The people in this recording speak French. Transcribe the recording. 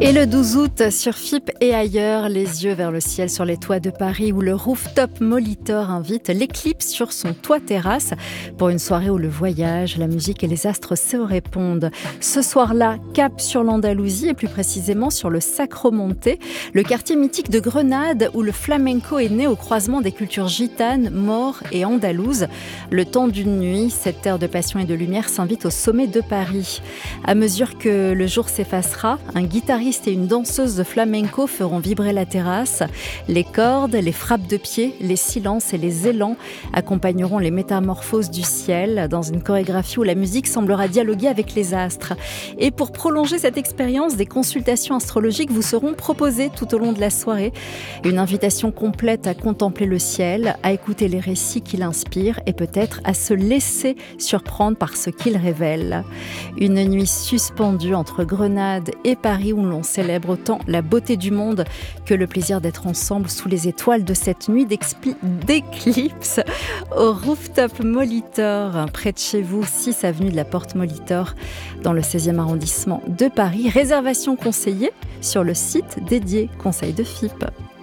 Et le 12 août, sur FIP et ailleurs, les yeux vers le ciel sur les toits de Paris où le rooftop Molitor invite l'éclipse sur son toit-terrasse pour une soirée où le voyage, la musique et les astres se répondent. Ce soir-là, cap sur l'Andalousie et plus précisément sur le Sacromonte, le quartier mythique de Grenade où le flamenco est né au croisement des cultures gitanes, maures et andalouses. Le temps d'une nuit, cette terre de passion et de lumière s'invite au sommet de Paris. À mesure que le jour s'effacera, un guitariste et une danseuse de flamenco feront vibrer la terrasse. Les cordes, les frappes de pied, les silences et les élans accompagneront les métamorphoses du ciel dans une chorégraphie où la musique semblera dialoguer avec les astres. Et pour prolonger cette expérience, des consultations astrologiques vous seront proposées tout au long de la soirée. Une invitation complète à contempler le ciel, à écouter les récits qui l'inspirent et peut-être à se laisser surprendre par ce qu'il révèle. Une nuit suspendue entre Grenade et Paris où l'on célèbre autant la beauté du monde que le plaisir d'être ensemble sous les étoiles de cette nuit d'éclipse au rooftop Molitor, près de chez vous, 6 avenue de la Porte Molitor, dans le 16e arrondissement de Paris. Réservation conseillée sur le site dédié Conseil de FIP.